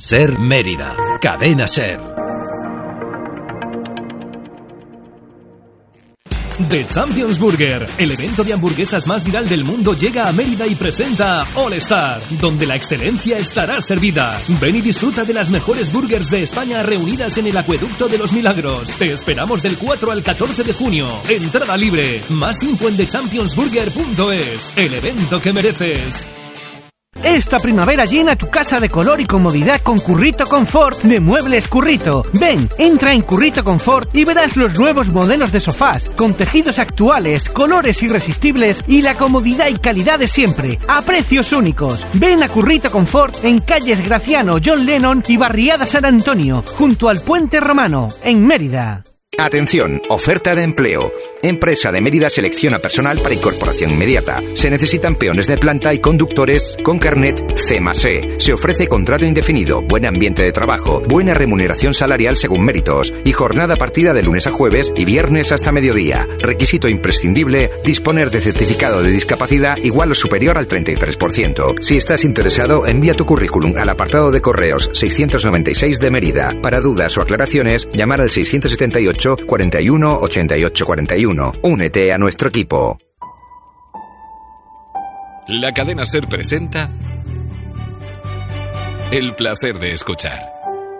Ser Mérida. Cadena Ser. The Champions Burger, el evento de hamburguesas más viral del mundo, llega a Mérida y presenta All Star, donde la excelencia estará servida. Ven y disfruta de las mejores burgers de España reunidas en el Acueducto de los Milagros. Te esperamos del 4 al 14 de junio. Entrada libre. Más info en thechampionsburger.es. El evento que mereces. Esta primavera llena tu casa de color y comodidad con Currito Confort de Muebles Currito. Ven, entra en Currito Confort y verás los nuevos modelos de sofás, con tejidos actuales, colores irresistibles y la comodidad y calidad de siempre, a precios únicos. Ven a Currito Confort en calles Graciano, John Lennon y Barriada San Antonio, junto al Puente Romano, en Mérida. Atención, oferta de empleo. Empresa de Mérida selecciona personal para incorporación inmediata. Se necesitan peones de planta y conductores con carnet C+E. Se ofrece contrato indefinido, buen ambiente de trabajo, buena remuneración salarial según méritos y jornada partida de lunes a jueves y viernes hasta mediodía. Requisito imprescindible, disponer de certificado de discapacidad igual o superior al 33%. Si estás interesado, envía tu currículum al apartado de correos 696 de Mérida. Para dudas o aclaraciones, llamar al 678 41 88 41. Únete a nuestro equipo. La cadena SER presenta El placer de escuchar.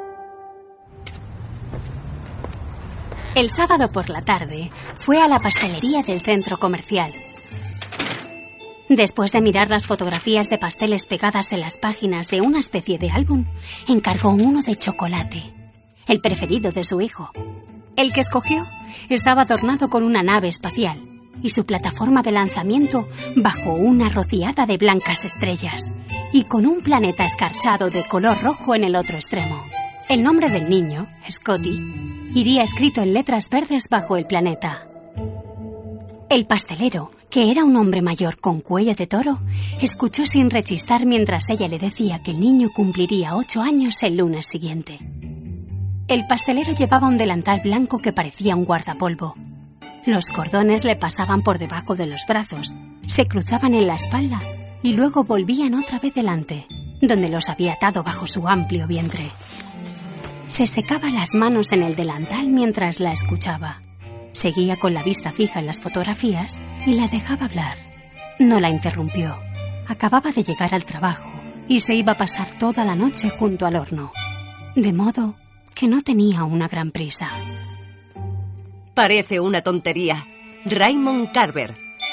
El sábado por la tarde fue a la pastelería del centro comercial. Después de mirar las fotografías de pasteles pegadas en las páginas de una especie de álbum, encargó uno de chocolate, el preferido de su hijo. El que escogió estaba adornado con una nave espacial y su plataforma de lanzamiento bajo una rociada de blancas estrellas y con un planeta escarchado de color rojo en el otro extremo. El nombre del niño, Scotty, iría escrito en letras verdes bajo el planeta. El pastelero, que era un hombre mayor con cuello de toro, escuchó sin rechistar mientras ella le decía que el niño cumpliría 8 años el lunes siguiente. El pastelero llevaba un delantal blanco que parecía un guardapolvo. Los cordones le pasaban por debajo de los brazos, se cruzaban en la espalda y luego volvían otra vez delante, donde los había atado bajo su amplio vientre. Se secaba las manos en el delantal mientras la escuchaba. Seguía con la vista fija en las fotografías y la dejaba hablar. No la interrumpió. Acababa de llegar al trabajo y se iba a pasar toda la noche junto al horno. De modo que no tenía una gran prisa. Parece una tontería. Raymond Carver,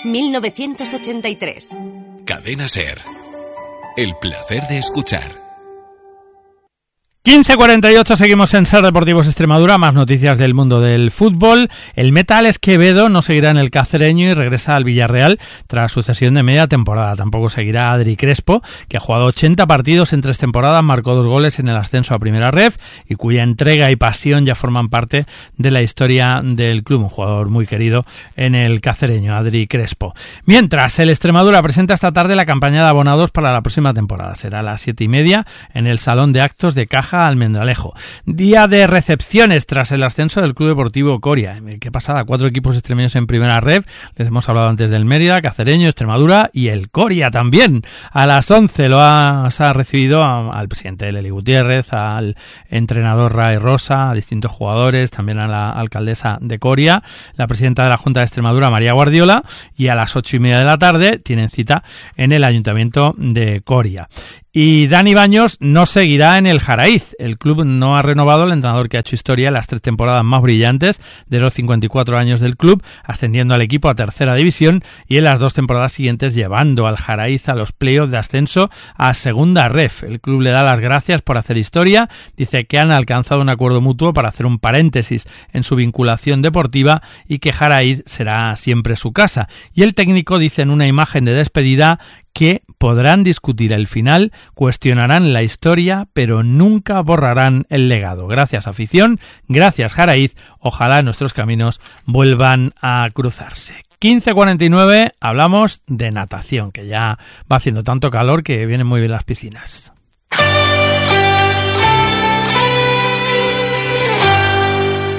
1983. Cadena SER. El placer de escuchar. 15:48, seguimos en SER Deportivos Extremadura, más noticias del mundo del fútbol. El Metal Esquevedo no seguirá en el Cacereño y regresa al Villarreal tras su cesión de media temporada. Tampoco seguirá Adri Crespo, que ha jugado 80 partidos en 3 temporadas, marcó 2 goles en el ascenso a Primera Ref y cuya entrega y pasión ya forman parte de la historia del club. Un jugador muy querido en el Cacereño, Adri Crespo. Mientras, el Extremadura presenta esta tarde la campaña de abonados para la próxima temporada. Será a las 7:30 en el Salón de Actos de Caja Almendralejo. Día de recepciones tras el ascenso del Club Deportivo Coria. Qué pasada, 4 equipos extremeños en Primera Ref. Les hemos hablado antes del Mérida, Cacereño, Extremadura y el Coria también. A las 11 se ha recibido al presidente Leli Gutiérrez, al entrenador Ray Rosa, a distintos jugadores, también a la alcaldesa de Coria, la presidenta de la Junta de Extremadura, María Guardiola, y a las 8:30 de la tarde tienen cita en el Ayuntamiento de Coria. Y Dani Baños no seguirá en el Jaraíz. El club no ha renovado al entrenador que ha hecho historia en las 3 temporadas más brillantes de los 54 años del club, ascendiendo al equipo a tercera división y en las 2 temporadas siguientes llevando al Jaraíz a los playoffs de ascenso a segunda ref. El club le da las gracias por hacer historia, dice que han alcanzado un acuerdo mutuo para hacer un paréntesis en su vinculación deportiva y que Jaraíz será siempre su casa. Y el técnico dice en una imagen de despedida que podrán discutir el final, cuestionarán la historia, pero nunca borrarán el legado. Gracias, afición, gracias, Jaraíz, ojalá nuestros caminos vuelvan a cruzarse. 15:49, hablamos de natación, que ya va haciendo tanto calor que vienen muy bien las piscinas.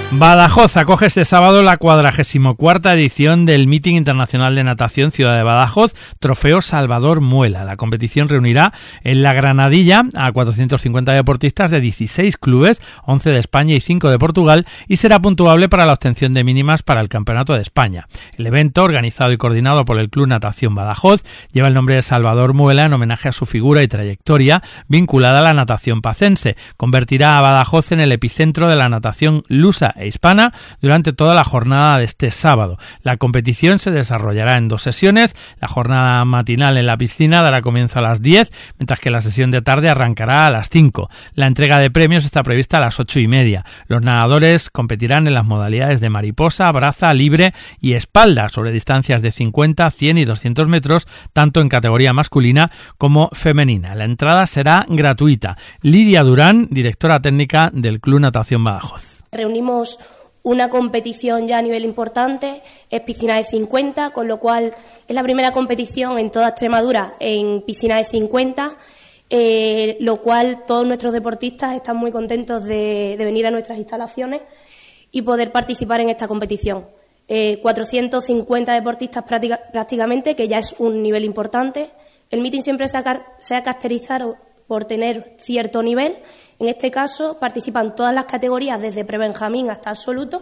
Badajoz acoge este sábado la 44ª edición del Meeting Internacional de Natación Ciudad de Badajoz, Trofeo Salvador Muela. La competición reunirá en la Granadilla a 450 deportistas de 16 clubes, 11 de España y 5 de Portugal, y será puntuable para la obtención de mínimas para el Campeonato de España. El evento, organizado y coordinado por el Club Natación Badajoz, lleva el nombre de Salvador Muela en homenaje a su figura y trayectoria vinculada a la natación pacense. Convertirá a Badajoz en el epicentro de la natación lusa e hispana durante toda la jornada de este sábado. La competición se desarrollará en 2 sesiones. La jornada matinal en la piscina dará comienzo a las 10, mientras que la sesión de tarde arrancará a las 5. La entrega de premios está prevista a las 8:30. Los nadadores competirán en las modalidades de mariposa, braza, libre y espalda sobre distancias de 50, 100 y 200 metros, tanto en categoría masculina como femenina. La entrada será gratuita. Lidia Durán, directora técnica del Club Natación Badajoz. Reunimos una competición ya a nivel importante, es piscina de 50, con lo cual es la primera competición en toda Extremadura en piscina de 50, lo cual todos nuestros deportistas están muy contentos de venir a nuestras instalaciones y poder participar en esta competición. 450 deportistas prácticamente, que ya es un nivel importante. El meeting siempre se ha caracterizado por tener cierto nivel. En este caso participan todas las categorías, desde prebenjamín hasta absoluto,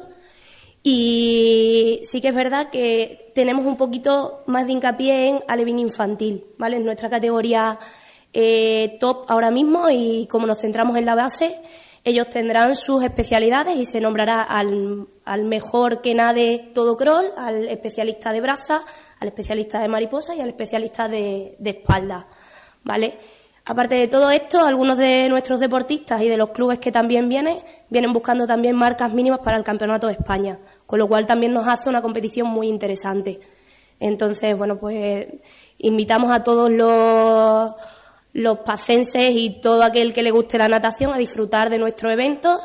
y sí que es verdad que tenemos un poquito más de hincapié en alevín infantil, ¿vale? En nuestra categoría top ahora mismo, y como nos centramos en la base, ellos tendrán sus especialidades y se nombrará al mejor que nade todo crawl, al especialista de braza, al especialista de mariposa y al especialista de espalda, ¿vale? Aparte de todo esto, algunos de nuestros deportistas y de los clubes que también vienen buscando también marcas mínimas para el Campeonato de España, con lo cual también nos hace una competición muy interesante. Entonces, bueno, pues invitamos a todos los pacenses y todo aquel que le guste la natación a disfrutar de nuestro evento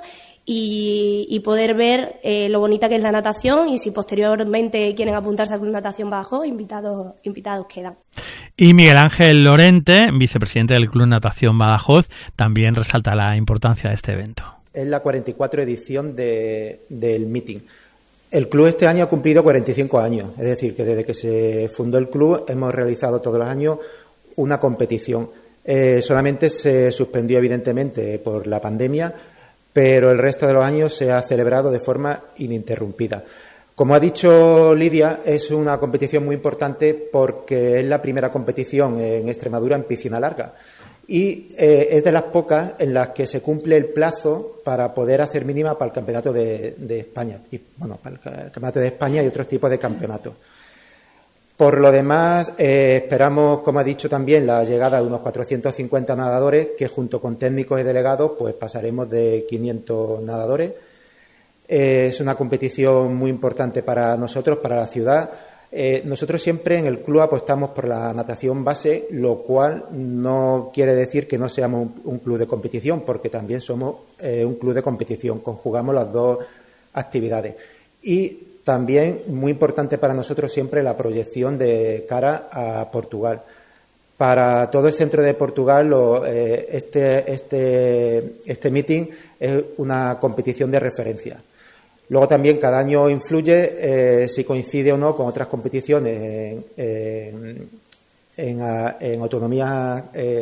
y poder ver lo bonita que es la natación, y si posteriormente quieren apuntarse al Club Natación Badajoz, invitados quedan. Y Miguel Ángel Lorente, vicepresidente del Club Natación Badajoz, también resalta la importancia de este evento. Es la 44 edición del meeting. El club este año ha cumplido 45 años, es decir, que desde que se fundó el club hemos realizado todos los años una competición. Solamente se suspendió evidentemente por la pandemia, pero el resto de los años se ha celebrado de forma ininterrumpida. Como ha dicho Lidia, es una competición muy importante porque es la primera competición en Extremadura en piscina larga, y es de las pocas en las que se cumple el plazo para poder hacer mínima para el Campeonato de España, y bueno, para el Campeonato de España y otros tipos de campeonatos. Por lo demás, esperamos, como ha dicho también, la llegada de unos 450 nadadores, que junto con técnicos y delegados pues pasaremos de 500 nadadores. Es una competición muy importante para nosotros, para la ciudad. Nosotros siempre en el club apostamos por la natación base, lo cual no quiere decir que no seamos un club de competición, porque también somos un club de competición, conjugamos las dos actividades. Y también muy importante para nosotros siempre la proyección de cara a Portugal. Para todo el centro de Portugal este meeting es una competición de referencia. Luego también cada año influye si coincide o no con otras competiciones en autonomías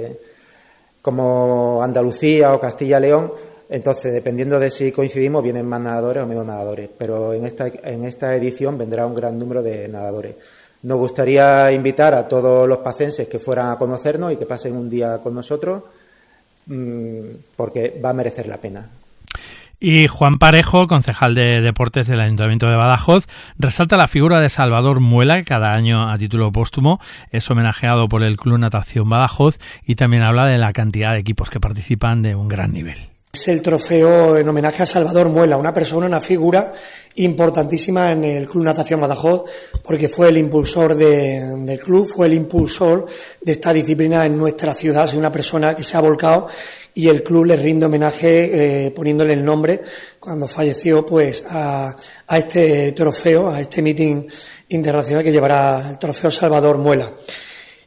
como Andalucía o Castilla-León. Entonces, dependiendo de si coincidimos, vienen más nadadores o menos nadadores, pero en esta edición vendrá un gran número de nadadores. Nos gustaría invitar a todos los pacenses que fueran a conocernos y que pasen un día con nosotros, porque va a merecer la pena. Y Juan Parejo, concejal de Deportes del Ayuntamiento de Badajoz, resalta la figura de Salvador Muela, que cada año a título póstumo es homenajeado por el Club Natación Badajoz, y también habla de la cantidad de equipos que participan de un gran nivel. Es el trofeo en homenaje a Salvador Muela, una persona, una figura importantísima en el Club Natación Badajoz, porque fue el impulsor del club, fue el impulsor de esta disciplina en nuestra ciudad. Es una persona que se ha volcado y el club le rinde homenaje poniéndole el nombre cuando falleció pues a este trofeo, a este meeting internacional que llevará el trofeo Salvador Muela.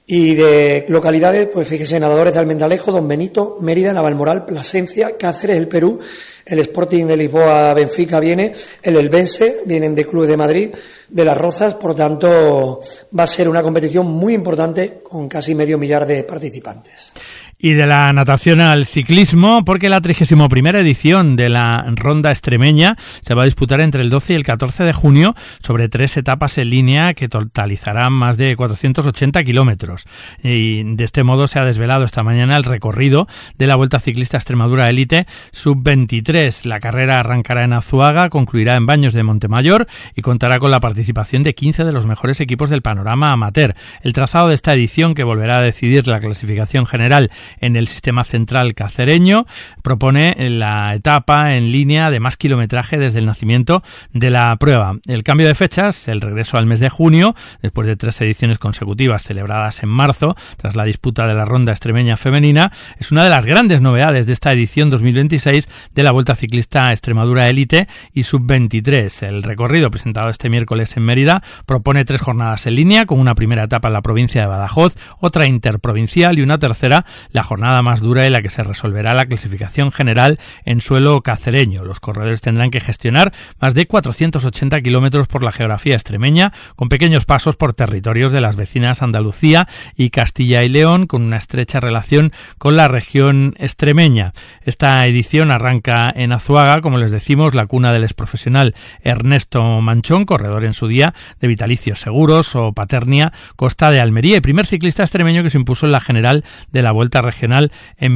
Y de localidades, pues fíjese, nadadores de Almendralejo, Don Benito, Mérida, Navalmoral, Plasencia, Cáceres, el Perú, el Sporting de Lisboa, Benfica viene, el Elbense, vienen de Club de Madrid, de Las Rozas, por tanto va a ser una competición muy importante con casi 500.000 de participantes. Y de la natación al ciclismo, porque la 31ª edición de la Ronda Extremeña se va a disputar entre el 12 y el 14 de junio sobre 3 etapas en línea que totalizarán más de 480 kilómetros. Y de este modo se ha desvelado esta mañana el recorrido de la Vuelta Ciclista Extremadura Élite Sub-23. La carrera arrancará en Azuaga, concluirá en Baños de Montemayor y contará con la participación de 15 de los mejores equipos del panorama amateur. El trazado de esta edición, que volverá a decidir la clasificación general en el sistema central cacereño, propone la etapa en línea de más kilometraje desde el nacimiento de la prueba. El cambio de fechas, el regreso al mes de junio, después de 3 ediciones consecutivas celebradas en marzo, tras la disputa de la Ronda Extremeña femenina, es una de las grandes novedades de esta edición 2026 de la Vuelta Ciclista Extremadura Élite y Sub-23. El recorrido presentado este miércoles en Mérida propone 3 jornadas en línea, con una primera etapa en la provincia de Badajoz, otra interprovincial y una tercera, la jornada más dura en la que se resolverá la clasificación general en suelo cacereño. Los corredores tendrán que gestionar más de 480 kilómetros por la geografía extremeña, con pequeños pasos por territorios de las vecinas Andalucía y Castilla y León, con una estrecha relación con la región extremeña. Esta edición arranca en Azuaga, como les decimos, la cuna del exprofesional Ernesto Manchón, corredor en su día de Vitalicios Seguros, o Paternia, Costa de Almería, y primer ciclista extremeño que se impuso en la general de la Vuelta Regional en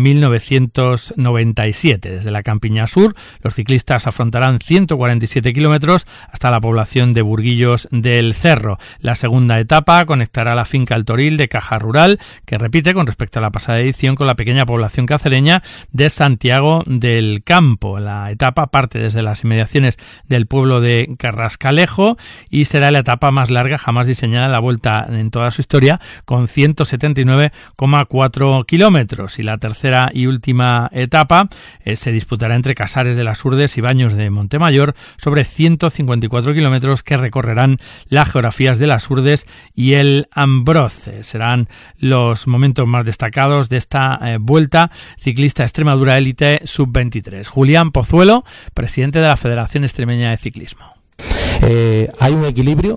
1997. Desde la Campiña Sur, los ciclistas afrontarán 147 kilómetros hasta la población de Burguillos del Cerro. La segunda etapa conectará la finca El Toril de Caja Rural, que repite con respecto a la pasada edición, con la pequeña población cacereña de Santiago del Campo. La etapa parte desde las inmediaciones del pueblo de Carrascalejo y será la etapa más larga jamás diseñada en la Vuelta en toda su historia, con 179,4 kilómetros. Y la tercera y última etapa se disputará entre Casares de las Urdes y Baños de Montemayor, sobre 154 kilómetros que recorrerán las geografías de las Urdes y el Ambroz. Serán los momentos más destacados de esta Vuelta Ciclista Extremadura Élite Sub-23. Julián Pozuelo, presidente de la Federación Extremeña de Ciclismo. Hay un equilibrio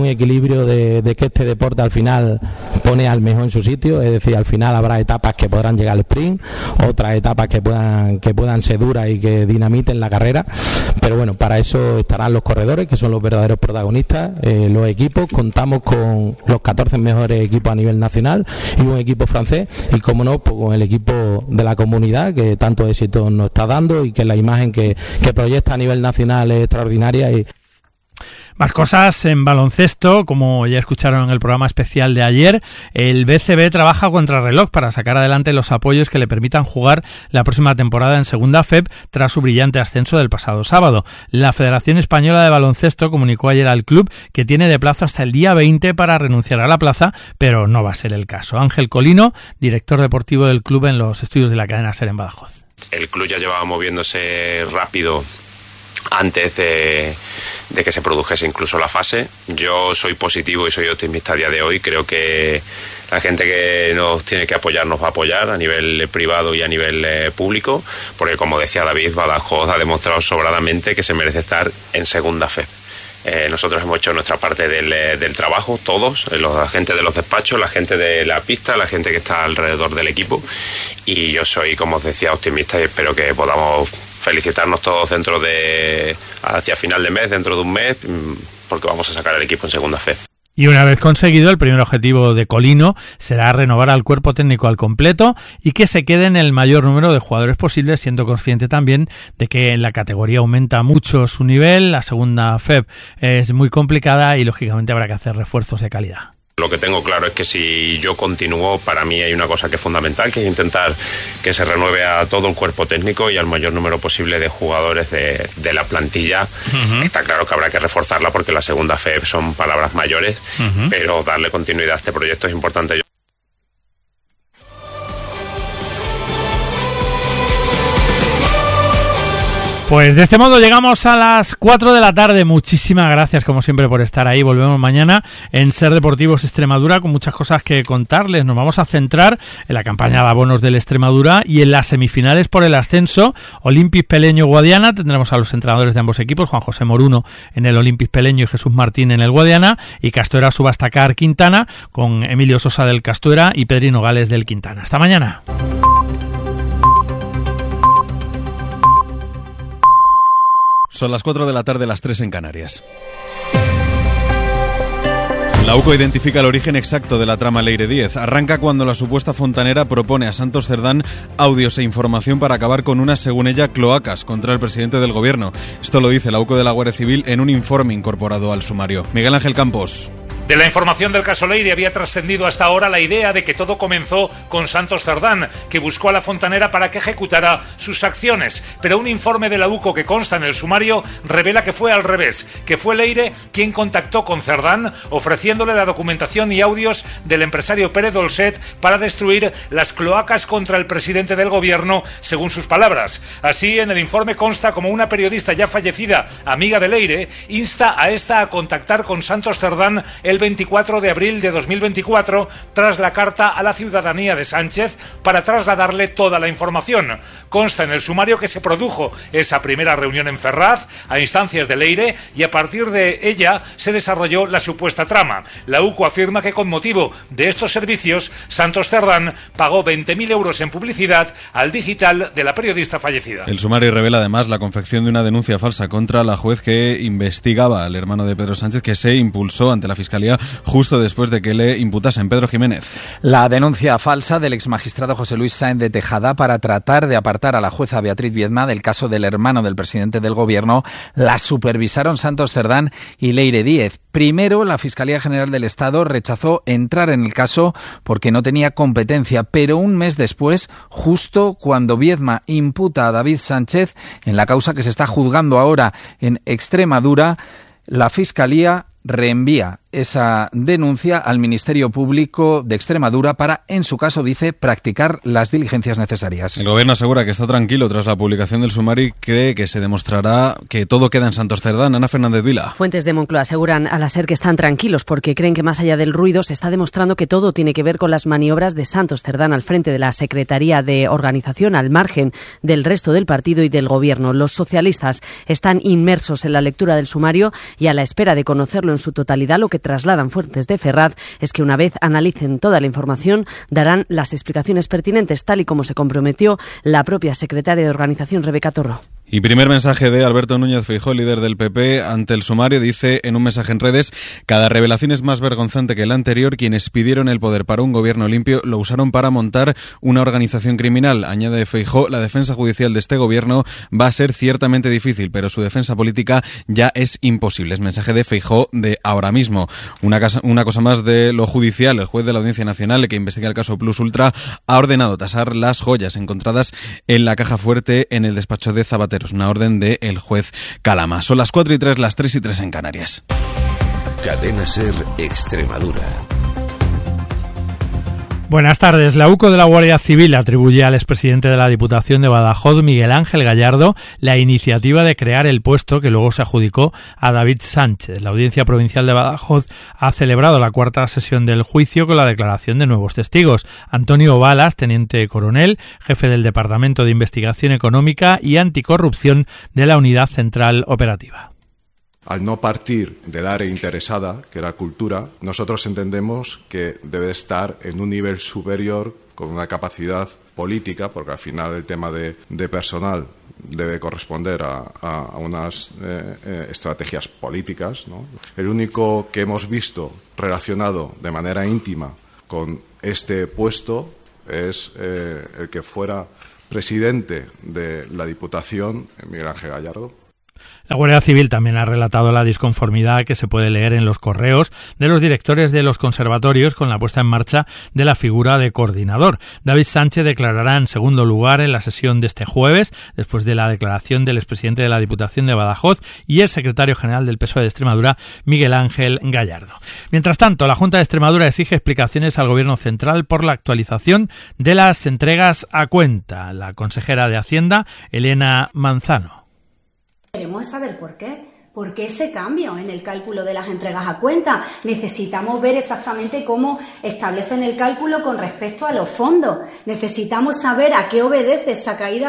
de que este deporte al final pone al mejor en su sitio, es decir, al final habrá etapas que podrán llegar al sprint, otras etapas que puedan ser duras y que dinamiten la carrera, pero bueno, para eso estarán los corredores, que son los verdaderos protagonistas, los equipos. Contamos con los 14 mejores equipos a nivel nacional y un equipo francés, y como no, pues con el equipo de la comunidad, que tanto éxito nos está dando y que la imagen que proyecta a nivel nacional es extraordinaria. Y más cosas en baloncesto, como ya escucharon en el programa especial de ayer, el BCB trabaja contra reloj para sacar adelante los apoyos que le permitan jugar la próxima temporada en Segunda FEP tras su brillante ascenso del pasado sábado. La Federación Española de Baloncesto comunicó ayer al club que tiene de plazo hasta el día 20 para renunciar a la plaza, pero no va a ser el caso. Ángel Colino, director deportivo del club en los estudios de la cadena SER en Badajoz. El club ya llevaba moviéndose rápido antes de que se produjese incluso la fase. Yo soy positivo y soy optimista a día de hoy. Creo que la gente que nos tiene que apoyar nos va a apoyar a nivel privado y a nivel público, porque como decía David, Badajoz ha demostrado sobradamente que se merece estar en Segunda FEP. Nosotros hemos hecho nuestra parte del trabajo, todos, la gente de los despachos, la gente de la pista, la gente que está alrededor del equipo, y yo soy, como os decía, optimista y espero que podamos felicitarnos todos hacia final de mes, dentro de un mes, porque vamos a sacar el equipo en Segunda FEP. Y una vez conseguido, el primer objetivo de Colino será renovar al cuerpo técnico al completo y que se queden el mayor número de jugadores posibles, siendo consciente también de que la categoría aumenta mucho su nivel, la Segunda FEP es muy complicada y lógicamente habrá que hacer refuerzos de calidad. Lo que tengo claro es que si yo continúo, para mí hay una cosa que es fundamental, que es intentar que se renueve a todo el cuerpo técnico y al mayor número posible de jugadores de la plantilla. Uh-huh. Está claro que habrá que reforzarla porque la Segunda FEP son palabras mayores, uh-huh, pero darle continuidad a este proyecto es importante. Pues de este modo llegamos a las 4 de la tarde. Muchísimas gracias, como siempre, por estar ahí. Volvemos mañana en Ser Deportivos Extremadura con muchas cosas que contarles. Nos vamos a centrar en la campaña de abonos del Extremadura y en las semifinales por el ascenso. Olympic Peleño-Guadiana. Tendremos a los entrenadores de ambos equipos, Juan José Moruno en el Olympic Peleño y Jesús Martín en el Guadiana, y Castuera Subastacar Quintana con Emilio Sosa del Castuera y Pedrino Gales del Quintana. Hasta mañana. Son las 4 de la tarde, las 3 en Canarias. La UCO identifica el origen exacto de la trama Leire 10. Arranca cuando la supuesta fontanera propone a Santos Cerdán audios e información para acabar con unas, según ella, cloacas contra el presidente del gobierno. Esto lo dice la UCO de la Guardia Civil en un informe incorporado al sumario. Miguel Ángel Campos. De la información del caso Leire había trascendido hasta ahora la idea de que todo comenzó con Santos Cerdán, que buscó a la fontanera para que ejecutara sus acciones. Pero un informe de la UCO que consta en el sumario revela que fue al revés, que fue Leire quien contactó con Cerdán ofreciéndole la documentación y audios del empresario Pérez Dolcet para destruir las cloacas contra el presidente del gobierno, según sus palabras. Así, en el informe consta como una periodista ya fallecida, amiga de Leire, insta a esta a contactar con Santos Cerdán el 24 de abril de 2024 tras la carta a la ciudadanía de Sánchez para trasladarle toda la información. Consta en el sumario que se produjo esa primera reunión en Ferraz a instancias de Leire y a partir de ella se desarrolló la supuesta trama. La UCO afirma que con motivo de estos servicios Santos Cerdán pagó 20.000 euros en publicidad al digital de la periodista fallecida. El sumario revela además la confección de una denuncia falsa contra la juez que investigaba al hermano de Pedro Sánchez, que se impulsó ante la Fiscalía justo después de que le imputasen. Pedro Jiménez. La denuncia falsa del exmagistrado José Luis Sáenz de Tejada para tratar de apartar a la jueza Beatriz Viedma del caso del hermano del presidente del gobierno la supervisaron Santos Cerdán y Leire 10. Primero, la Fiscalía General del Estado rechazó entrar en el caso porque no tenía competencia, pero un mes después, justo cuando Viedma imputa a David Sánchez en la causa que se está juzgando ahora en Extremadura, la Fiscalía reenvía esa denuncia al Ministerio Público de Extremadura para, en su caso, dice, practicar las diligencias necesarias. El gobierno asegura que está tranquilo tras la publicación del sumario y cree que se demostrará que todo queda en Santos Cerdán. Ana Fernández Vila. Fuentes de Moncloa aseguran a la SER que están tranquilos porque creen que más allá del ruido se está demostrando que todo tiene que ver con las maniobras de Santos Cerdán al frente de la Secretaría de Organización, al margen del resto del partido y del gobierno. Los socialistas están inmersos en la lectura del sumario y a la espera de conocerlo en su totalidad. Lo que trasladan fuentes de Ferraz es que una vez analicen toda la información darán las explicaciones pertinentes, tal y como se comprometió la propia secretaria de Organización, Rebeca Torro. Y primer mensaje de Alberto Núñez Feijóo, líder del PP, ante el sumario. Dice en un mensaje en redes: cada revelación es más vergonzante que la anterior. Quienes pidieron el poder para un gobierno limpio lo usaron para montar una organización criminal. Añade Feijóo: la defensa judicial de este gobierno va a ser ciertamente difícil, pero su defensa política ya es imposible. Es mensaje de Feijóo de ahora mismo. Una cosa más de lo judicial. El juez de la Audiencia Nacional, que investiga el caso Plus Ultra, ha ordenado tasar las joyas encontradas en la caja fuerte en el despacho de Zapatero. Es una orden del juez Calama. Son las 4:03, las 3:03 en Canarias. Cadena SER Extremadura. Buenas tardes. La UCO de la Guardia Civil atribuye al expresidente de la Diputación de Badajoz, Miguel Ángel Gallardo, la iniciativa de crear el puesto que luego se adjudicó a David Sánchez. La Audiencia Provincial de Badajoz ha celebrado la cuarta sesión del juicio con la declaración de nuevos testigos. Antonio Balas, teniente coronel, jefe del Departamento de Investigación Económica y Anticorrupción de la Unidad Central Operativa. Al no partir del área interesada, que era cultura, nosotros entendemos que debe estar en un nivel superior con una capacidad política, porque al final el tema de personal debe corresponder a unas estrategias políticas, ¿no? El único que hemos visto relacionado de manera íntima con este puesto es el que fuera presidente de la Diputación, Miguel Ángel Gallardo. La Guardia Civil también ha relatado la disconformidad que se puede leer en los correos de los directores de los conservatorios con la puesta en marcha de la figura de coordinador. David Sánchez declarará en segundo lugar en la sesión de este jueves, después de la declaración del expresidente de la Diputación de Badajoz y el secretario general del PSOE de Extremadura, Miguel Ángel Gallardo. Mientras tanto, la Junta de Extremadura exige explicaciones al Gobierno central por la actualización de las entregas a cuenta. La consejera de Hacienda, Elena Manzano. Queremos saber por qué. ¿Por qué ese cambio en el cálculo de las entregas a cuenta? Necesitamos ver exactamente cómo establecen el cálculo con respecto a los fondos. Necesitamos saber a qué obedece esa caída